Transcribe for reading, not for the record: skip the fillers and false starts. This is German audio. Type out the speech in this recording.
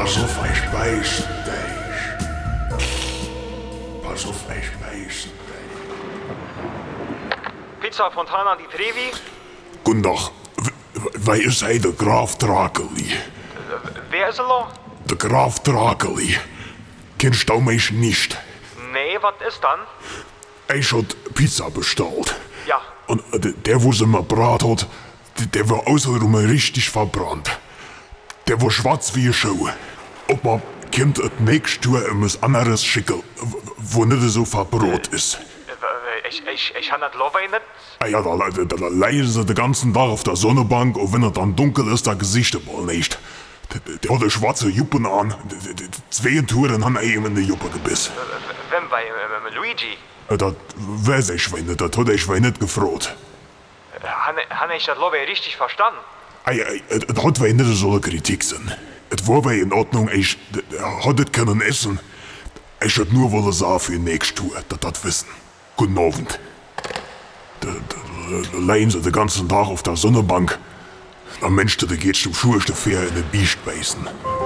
Pass auf, ich beiß dich. Pass auf, ich beiß dich. Pizza Fontana di Trevi? Guten Tag. Wer ist der Graf Drakeli? Wer ist er noch? Der Graf Drakeli. Kennst du mich nicht? Nee, was ist dann? Ich hat Pizza bestellt. Ja. Und der, wo sie mir brat hat, der war außerdem richtig verbrannt. Der war schwarz wie eine Schuhe. Ob man kommt das nächste Jahr etwas anderes schicken, wo nicht so verbrot ist. Ich han das Love nicht. Ah ja, da leiden sie den ganzen Tag auf der Sonnenbank und wenn es dann dunkel ist, da Gesicht mal nicht. Der hat eine schwarze Juppen an. Zwei Touren haben ihm in die Juppe gebissen. Wem bei Luigi? Das weiß ich nicht, das hat ich nicht gefragt. Han ich das Love richtig verstanden? Das hat nicht so eine Kritik sein. Es war in Ordnung, ich hat es können essen. Ich hätte nur wollen sagen für nächstes Tour, dass das wissen. Guten Abend. Da leiden sie den ganzen Tag auf der Sonnenbank. Ein Mensch, der geht zum Schuhe, der Fähr in den Biest beißen.